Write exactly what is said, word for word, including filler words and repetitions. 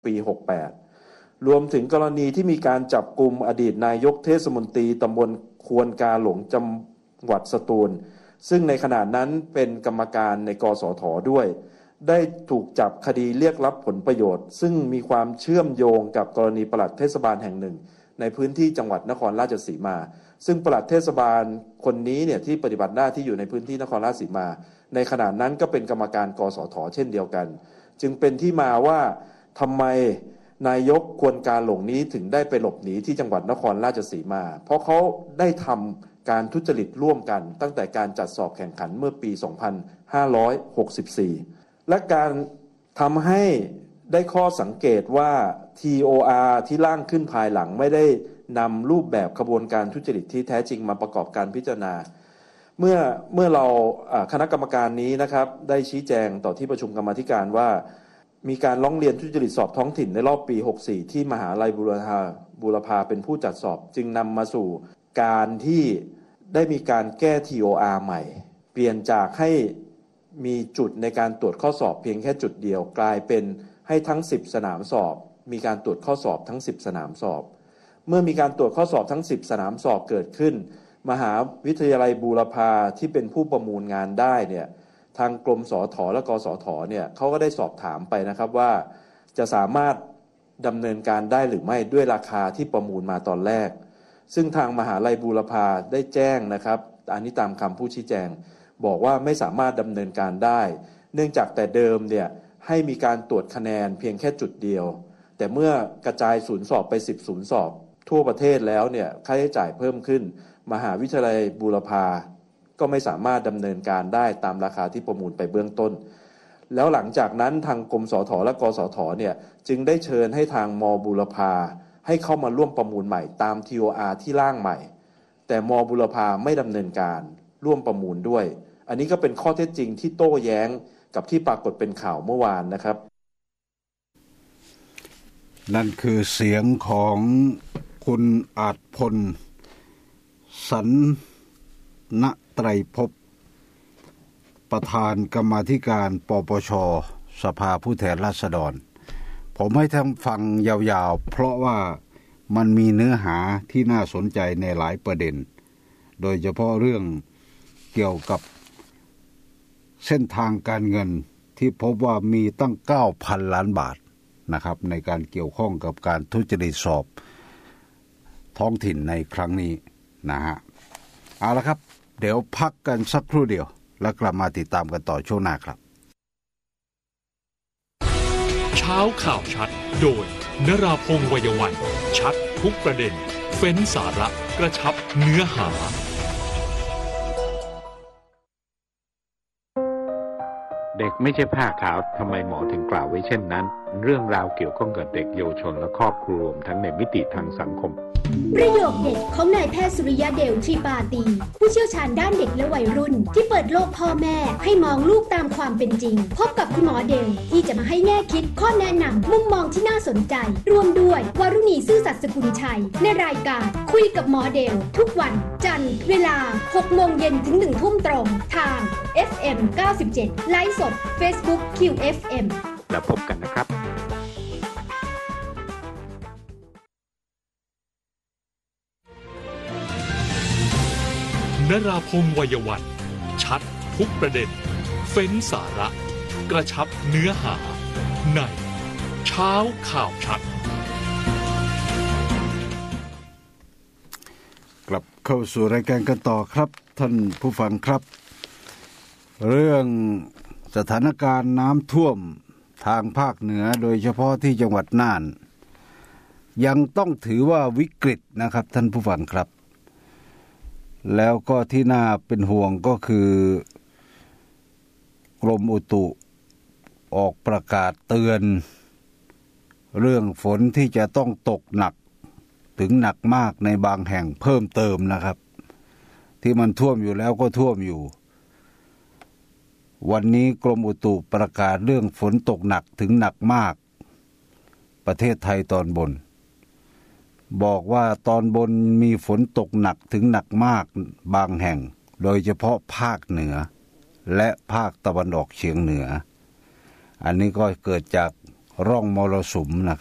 ปีหกสิบแปดรวมถึงกรณีที่มีการจับกุมอดีตนายกเทศมนตรีตำบลควนกาหลงจังหวัดสตูลซึ่งในขณะนั้นเป็นกรรมการในกสทด้วยได้ถูกจับคดีเรียกรับผลประโยชน์ซึ่งมีความเชื่อมโยงกับกรณีปลัดเทศบาลแห่งหนึ่งในพื้นที่จังหวัดนครราชสีมาซึ่งปลัดเทศบาลคนนี้เนี่ยที่ปฏิบัติหน้าที่อยู่ในพื้นที่นครราชสีมาในขณะนั้นก็เป็นกรรมการกสทเช่นเดียวกันจึงเป็นที่มาว่าทำไมนายกควนกาหลงนี้ถึงได้ไปหลบหนีที่จังหวัดนครราชสีมาเพราะเขาได้ทำการทุจริตร่วมกันตั้งแต่การจัดสอบแข่งขันเมื่อปี สองพันห้าร้อยหกสิบสี่ และการทำให้ได้ข้อสังเกตว่า ที โอ อาร์ ที่ร่างขึ้นภายหลังไม่ได้นำรูปแบบขบวนการทุจริตที่แท้จริงมาประกอบการพิจารณาเมื่อเมื่อเราคณะกรรมการนี้นะครับได้ชี้แจงต่อที่ประชุมกรรมาธิการว่ามีการร้องเรียนทุจริตสอบท้องถิ่นในรอบปีหกสิบสี่ที่มหาลัยบูรพาบูรพาเป็นผู้จัดสอบจึงนำมาสู่การที่ได้มีการแก้ ที โอ อาร์ ใหม่เปลี่ยนจากให้มีจุดในการตรวจข้อสอบเพียงแค่จุดเดียวกลายเป็นให้ทั้งสิบสนามสอบมีการตรวจข้อสอบทั้งสิบสนามสอบเมื่อมีการตรวจข้อสอบทั้งสิบสนามสอบเกิดขึ้นมหาวิทยาลัยบูรพาที่เป็นผู้ประมูลงานได้เนี่ยทางกรมสทและกสทเนี่ยเขาก็ได้สอบถามไปนะครับว่าจะสามารถดำเนินการได้หรือไม่ด้วยราคาที่ประมูลมาตอนแรกซึ่งทางมหาลัยบูรพาได้แจ้งนะครับอันนี้ตามคำผู้ชี้แจงบอกว่าไม่สามารถดำเนินการได้เนื่องจากแต่เดิมเนี่ยให้มีการตรวจคะแนนเพียงแค่จุดเดียวแต่เมื่อกระจายศูนย์สอบไปสิบศูนย์สอบทั่วประเทศแล้วเนี่ยค่าใช้จ่ายเพิ่มขึ้นมหาวิทยาลัยบูรพาก็ไม่สามารถดำเนินการได้ตามราคาที่ประมูลไปเบื้องต้นแล้วหลังจากนั้นทางกรมสทและกสทเนี่ยจึงได้เชิญให้ทางมบูรพาให้เข้ามาร่วมประมูลใหม่ตาม ที โอ อาร์ ที่ร่างใหม่แต่มบูรพาไม่ดำเนินการร่วมประมูลด้วยอันนี้ก็เป็นข้อเท็จจริงที่โต้แย้งกับที่ปรากฏเป็นข่าวเมื่อวานนะครับนั่นคือเสียงของคุณอาจพลสันนไตรภพประธานกรรมาธิการปปช.สภาผู้แทนราษฎรผมให้ท่านฟังยาวๆเพราะว่ามันมีเนื้อหาที่น่าสนใจในหลายประเด็นโดยเฉพาะเรื่องเกี่ยวกับเส้นทางการเงินที่พบว่ามีตั้ง เก้าพัน ล้านบาทนะครับในการเกี่ยวข้องกับการทุจริตสอบท้องถิ่นในครั้งนี้นะฮะเอาละครับเดี๋ยวพักกันสักครู่เดียวแล้วกลับมาติดตามกันต่อช่วงหน้าครับเช้าข่าวชัดโดยนราพงษ์ วัยวันชัดทุกประเด็นเฟ้นสาระกระชับเนื้อหาเด็กไม่ใช่ผ้าขาวทำไมหมอถึงกล่าวไว้เช่นนั้นเรื่องราวเกี่ยวข้องกับเด็กเยาวชนและครอบครัวรวมทั้งในมิติทางสังคมประโยคเด็ดของนายแพทย์สุริยะเดลทรีปาตีผู้เชี่ยวชาญด้านเด็กและวัยรุ่นที่เปิดโลกพ่อแม่ให้มองลูกตามความเป็นจริงพบกับคุณหมอเดลที่จะมาให้แง่คิดข้อแนะนำมุมมองที่น่าสนใจรวมด้วยวรุณีซื่อสัตย์สกุลชัยในรายการคุยกับหมอเดลทุกวันจันทร์เวลา หกโมงเย็นถึง หนึ่งทุ่มตรงทาง เอฟ เอ็ม เก้าสิบเจ็ด ไลฟ์สด Facebook คิว เอฟ เอ็มแล้วพบกันนะครับนราพงษ์ วัยวันชัดทุกประเด็นเฟ้นสาระกระชับเนื้อหาในเช้าข่าวชัดกลับเข้าสู่รายการกันต่อครับท่านผู้ฟังครับเรื่องสถานการณ์น้ำท่วมทางภาคเหนือโดยเฉพาะที่จังหวัดน่านยังต้องถือว่าวิกฤตนะครับท่านผู้ฟังครับแล้วก็ที่น่าเป็นห่วงก็คือกรมอุตุออกประกาศเตือนเรื่องฝนที่จะต้องตกหนักถึงหนักมากในบางแห่งเพิ่มเติมนะครับที่มันท่วมอยู่แล้วก็ท่วมอยู่วันนี้กรมอุตุประกาศเรื่องฝนตกหนักถึงหนักมากประเทศไทยตอนบนบอกว่าตอนบนมีฝนตกหนักถึงหนักมากบางแห่งโดยเฉพาะภาคเหนือและภาคตะวันออกเฉียงเหนืออันนี้ก็เกิดจากร่องมรสุมนะ